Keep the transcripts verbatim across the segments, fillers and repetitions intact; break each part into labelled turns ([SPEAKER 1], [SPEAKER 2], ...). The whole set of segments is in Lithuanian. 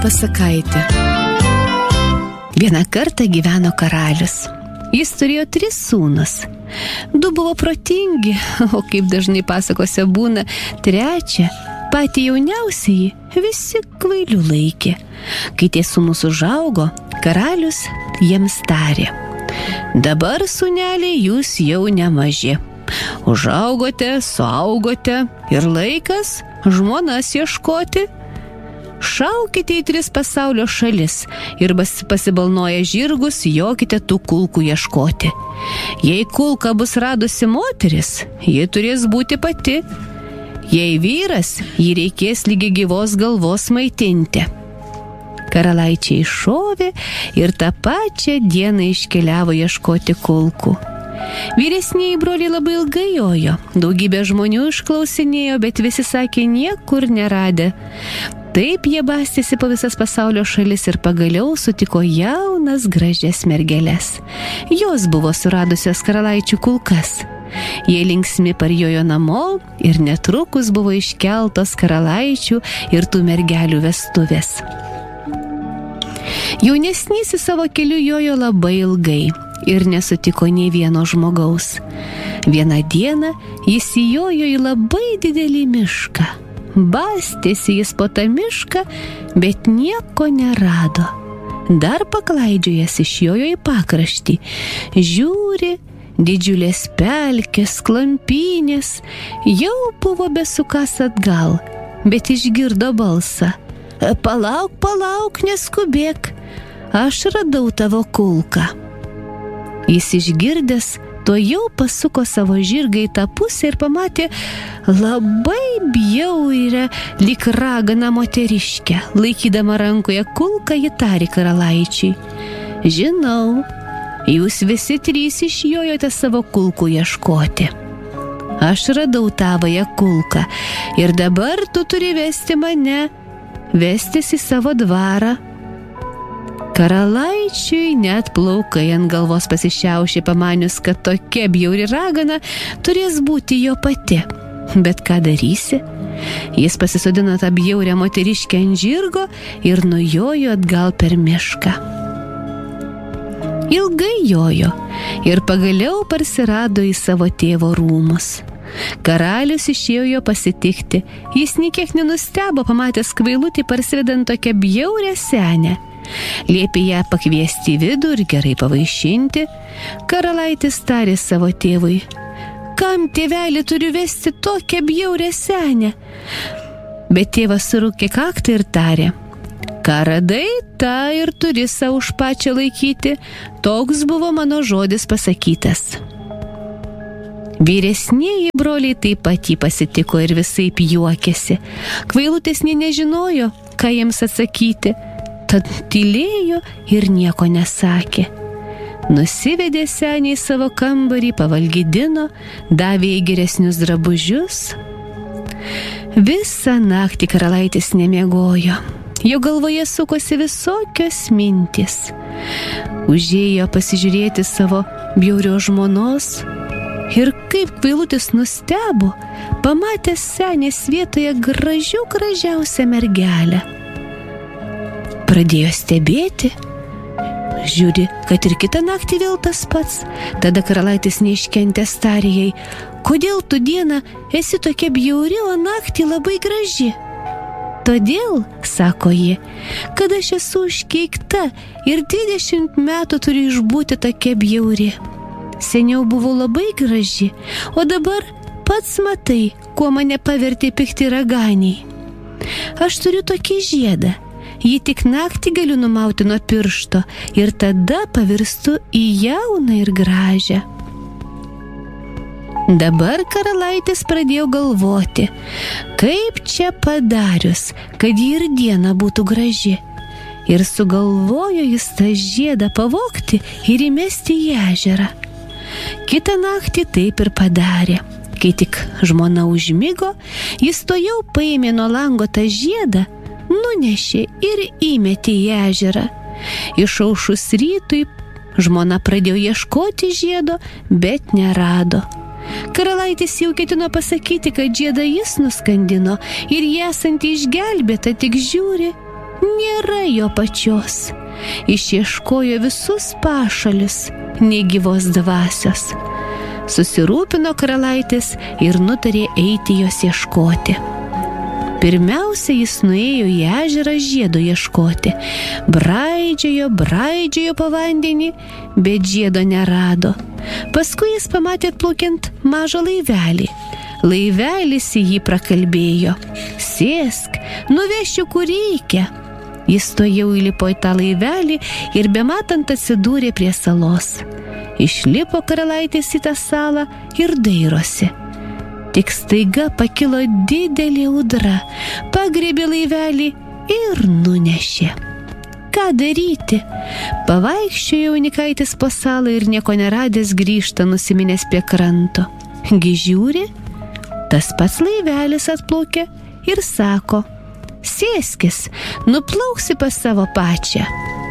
[SPEAKER 1] Pasakaitė. Vieną kartą gyveno karalius. Jis turėjo tris sūnus. Du buvo protingi, o kaip dažnai pasakose būna, trečią, patį jauniausiąjį, visi kvailių laikė. Kai tie sūnus užaugo, karalius jiems tarė: dabar, sūneliai, jūs jau nemaži. Užaugote, suaugote ir laikas žmonas ieškoti. Šaukite į tris pasaulio šalis ir pasibalnoję žirgus jokite tų kulkų ieškoti. Jei kulka bus radusi moteris, ji turės būti pati. Jei vyras, jį reikės lygi gyvos galvos maitinti. Karalaičiai šovė ir tą pačią dieną iškeliavo ieškoti kulkų. Vyresnieji broliai labai ilgai jojo, daugybė žmonių išklausinėjo, bet visi sakė niekur neradę. Taip jie bastėsi po visas pasaulio šalis ir pagaliau sutiko jaunas gražias mergeles. Jos buvo suradusios karalaičių kulkas. Jie linksmi parjojo namo ir netrukus buvo iškeltos karalaičių ir tų mergelių vestuvės. Jaunesnysis savo keliu jojo labai ilgai ir nesutiko nei vieno žmogaus. Vieną dieną jis įjojo į labai didelį mišką. Bastėsi jis po tą mišką, bet nieko nerado. Dar paklaidžiojęs išjojo į pakraštį. Žiūri, didžiulės pelkės, klampynės, jau buvo besukąs atgal, bet išgirdo balsą: palauk, palauk, neskubėk, aš radau tavo kulką. Jis išgirdęs, to jau pasuko savo žirgą į tą pusę ir pamatė labai bjaurią, lyg raganą moteriškę. Laikydama rankoje kulką, ji tarė karalaičiui: žinau, jūs visi trys išjojote savo kulkų ieškoti. Aš radau tavąją kulką ir dabar tu turi vesti mane, vestis į savo dvarą. Karalaičiui net plaukai ant galvos pasišiaušė, pamanius, kad tokia bjauri ragana turės būti jo pati. Bet ką darysi? Jis pasisodino tą bjaurią moteriškę ant žirgo ir nujojo atgal per mišką. Ilgai jojo ir pagaliau parsirado į savo tėvo rūmus. Karalius išėjo jo pasitikti. Jis nė kiek nenustebo, pamatęs kvailutį parsivedant tokią bjaurią senę. Liepė ją pakviesti į vidų ir gerai pavaišinti. Karalaitis tarė savo tėvui: kam, tėvelį, turiu vesti tokią bjaurią senę? Bet tėvas surūkė kaktą ir tarė: ką radai, tą ir turi savo už pačią laikyti. Toks buvo mano žodis pasakytas. Vyresnieji broliai taip pat jį pasitiko ir visaip juokėsi. Kvailutis nė nežinojo, ką jiems atsakyti, tad tylėjo ir nieko nesakė. Nusivedė senį į savo kambarį, pavalgydino, davė į geresnius drabužius. Visą naktį karalaitis nemiegojo. Jo galvoje sukosi visokios mintys. Užėjo pasižiūrėti savo bjaurios žmonos ir kaip kvailutis nustebo, pamatęs senės vietoje gražių gražiausią mergelę. Pradėjo stebėti. Žiūri, kad ir kitą naktį vėl tas pats. Tada karalaitis neiškentęs tarė jai: kodėl tu dieną esi tokia bjauri, o naktį labai graži? Todėl, sako ji, kad aš esu užkeikta ir dvidešimt metų turiu išbūti tokia bjauri. Seniau buvau labai graži, o dabar pats matai, kuo mane pavertė pikti raganiai. Aš turiu tokį žiedą. Jį tik naktį galiu numauti nuo piršto ir tada pavirstu į jauną ir gražią. Dabar karalaitis pradėjo galvoti, kaip čia padarius, kad ji ir diena būtų graži. Ir sugalvojo jis tą žiedą pavogti ir įmesti į ežerą. Kitą naktį taip ir padarė. Kai tik žmona užmigo, jis tojau paėmė nuo lango tą žiedą, nunešė ir įmetė į ežerą. Išaušus rytui, žmona pradėjo ieškoti žiedo, bet nerado. Karalaitis jau ketino pasakyti, kad žiedą jis nuskandino ir jį esantį išgelbėtą, tik žiūri, nėra jo pačios. Išieškojo visus pašalius, negyvos dvasios. Susirūpino karalaitis ir nutarė eiti jos ieškoti. Pirmiausia, jis nuėjo į ežerą žiedo ieškoti. Braidžiojo, braidžiojo po vandenį, bet žiedo nerado. Paskui jis pamatė atplaukiant mažą laivelį. Laivelis į jį prakalbėjo: "Sėsk, nuvešiu kur reikia." Jis tuojau įlipo į tą laivelį ir bematant atsidūrė prie salos. Išlipo karalaitis į tą salą ir dairosi. Tik staiga pakilo didelė audra, pagriebė laivelį ir nunešė. Ką daryti? Pavaikščiojo jaunikaitis po salą ir nieko neradęs grįžta nusiminęs prie kranto. Gi žiūri, tas pats laivelis atplaukė ir sako: "Sėskis, nuplauksi pas savo pačią."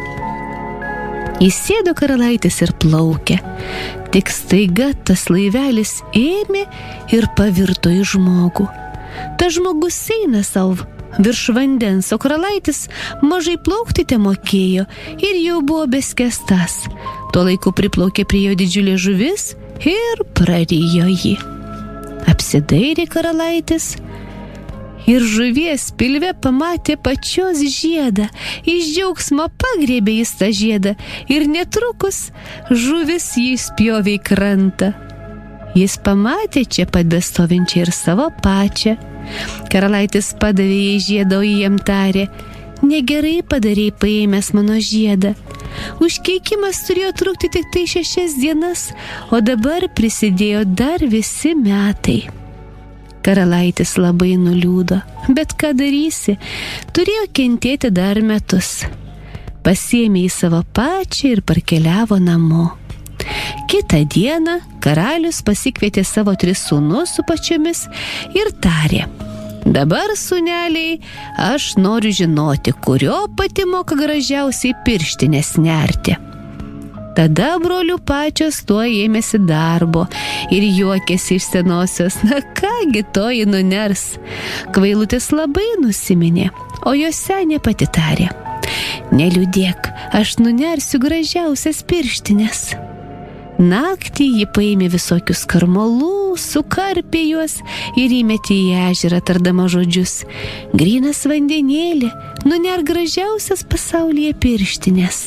[SPEAKER 1] Įsėdo karalaitis ir plaukė. Tik staiga tas laivelis ėmė ir pavirto į žmogų. Ta žmogus eina savo virš vandens, o karalaitis mažai plaukti te mokėjo ir jau buvo beskestas. Tuo laiku priplaukė prie jo didžiulė žuvis ir prarijo jį. Apsidairė karalaitis ir žuvies pilve pamatė pačios žiedą. Iš džiaugsmo pagriebė jis tą žiedą ir netrukus žuvis jį spjovė į krantą. Jis pamatė čia pat bestovinčią ir savo pačią. Karalaitis padavė jai žiedą, o jam tarė: "Negerai padarei paėmęs mano žiedą. Užkeikimas turėjo trukti tik tai šešias dienas, o dabar prisidėjo dar visi metai." Karalaitis labai nuliūdo, bet ką darysi, turėjo kentėti dar metus. Pasiėmė į savo pačią ir parkeliavo namo. Kitą dieną karalius pasikvietė savo tris sūnus su pačiomis ir tarė: "Dabar, sūneliai, aš noriu žinoti, kurio pati moka gražiausiai pirštinės nerti." Tada brolių pačios tuo ėmėsi darbo ir juokėsi iš senosios: "Na kągi toji nuners." Kvailutis labai nusiminė, o jos senė pati tarė: "Neliūdėk, aš nunersiu gražiausias pirštinės." Naktį ji paėmė visokius karmalų, sukarpė juos ir įmetė į ežerą, tardama žodžius: "Grynas vandenėlį, nunerk gražiausias pasaulyje pirštinės."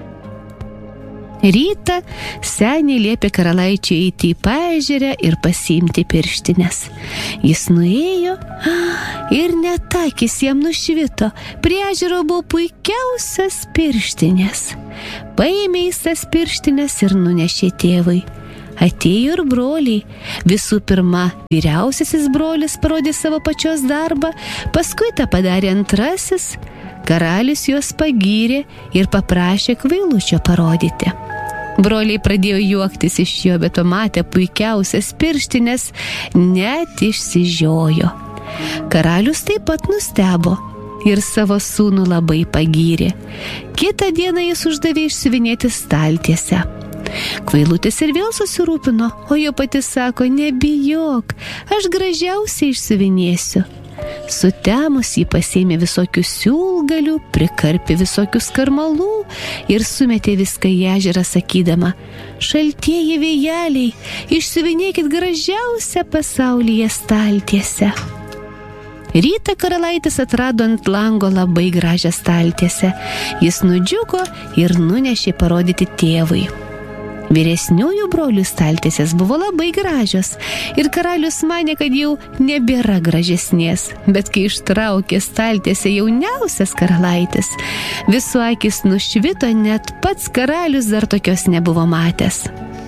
[SPEAKER 1] Rytą senė liepė karalaičiui eiti į paežerę ir pasiimti pirštinės. Jis nuėjo ir net akys jam nušvito. Prie ežero buvo puikiausias pirštinės. Paėmė jis tas pirštinės ir nunešė tėvui. Atėjo ir broliai. Visų pirma, vyriausiasis brolis parodė savo pačios darbą, paskui tą padarė antrasis. Karalius juos pagyrė ir paprašė kvailučio parodyti. Broliai pradėjo juoktis iš jo, bet pamatę puikiausias pirštinės, net išsižiojo. Karalius taip pat nustebo ir savo sūnų labai pagyrė. Kitą dieną jis uždavė išsiuvinėti staltiesę. Kvailutis ir vėl susirūpino, o jo pati sako: "Nebijok, aš gražiausiai išsiuvinėsiu." Sutemus jį pasiėmė visokių siūlgalių, prikarpė visokių skarmalų ir sumetė viską į ežerą, sakydama: "Šaltieji vėjeliai, išsiuvinėkit gražiausią pasaulyje staltiesę." Rytą karalaitis atrado ant lango labai gražią staltiesę. Jis nudžiugo ir nunešė parodyti tėvui. Vyresniųjų brolių staltiesės buvo labai gražios ir karalius manė, kad jau nebėra gražesnės, bet kai ištraukė staltiesę jauniausias karalaitis, visų akis nušvito, net pats karalius dar tokios nebuvo matęs.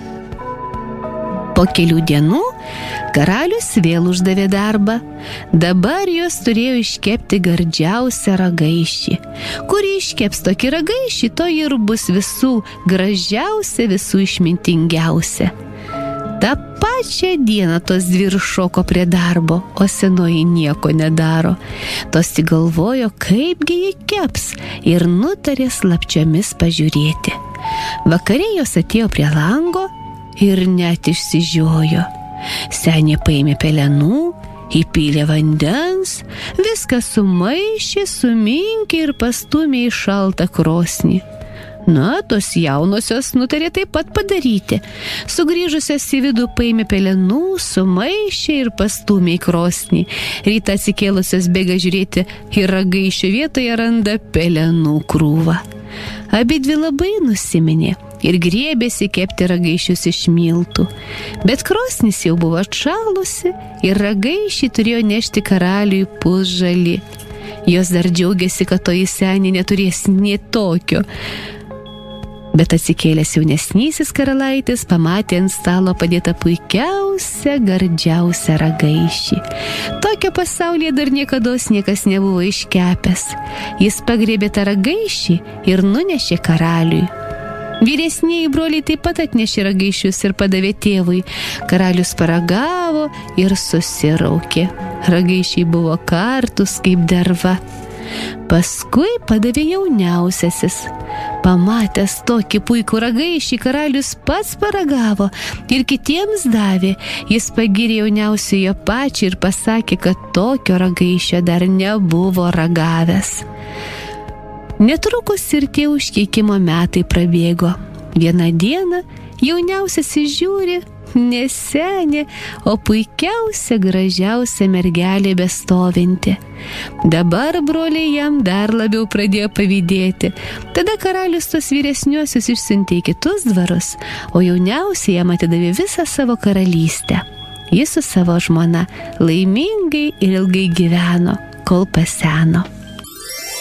[SPEAKER 1] Po kelių dienų karalius vėl uždavė darbą. Dabar jos turėjo iškepti gardžiausią ragaišį. Kuri iškeps tokį ragaišį, to ir bus visų gražiausia, visų išmintingiausia. Ta pačią dieną tos dvi ir šoko prie darbo, o senoji nieko nedaro. Tos tik galvojo, kaipgi jį keps, ir nutarė slapčiomis pažiūrėti. Vakare jos atėjo prie lango ir net išsižiojo. Senė paėmė pelenų Įpylė vandens, viską sumaišė, suminkė ir pastūmė į šaltą krosnį. Na, tos jaunosios nutarė taip pat padaryti. Sugrįžusios į vidų paėmė pelenų, sumaišė ir pastūmė į krosnį. Rytą atsikėlusios bėga žiūrėti į ragaišio vietoje randa pelenų krūvą. Abidvi labai nusiminė ir griebėsi kepti ragaišius iš miltų. Bet krosnis jau buvo atšalusi ir ragaišiai turėjo nešti karaliui pusžalį. Jos dar džiaugiasi, kad toji senė neturės nė tokio. Bet atsikėlęs jaunesnysis karalaitis pamatė ant stalo padėtą puikiausią, gardžiausią ragaišį. Tokio pasaulyje dar niekados niekas nebuvo iškepęs. Jis pagriebė tą ragaišį ir nunešė karaliui. Vyresnieji broliai taip pat atnešė ragaišius ir padavė tėvui. Karalius paragavo ir susiraukė. Ragaišiai buvo kartus kaip derva. Paskui padavė jauniausiasis. Pamatęs tokį puikų ragaišį, karalius pats paragavo ir kitiems davė. Jis pagyrė jauniausiojo pačią ir pasakė, kad tokio ragaišio dar nebuvo ragavęs. Netrukus ir tie užkeikimo metai prabėgo. Vieną dieną jauniausiasis žiūri, ne senė, o puikiausia, gražiausia mergelė bestovinti. Dabar broliai jam dar labiau pradėjo pavydėti. Tada karalius tos vyresniuosius išsiuntė į kitus dvarus, o jauniausiai jam atidavė visą savo karalystę. Jis su savo žmona laimingai ir ilgai gyveno, kol paseno.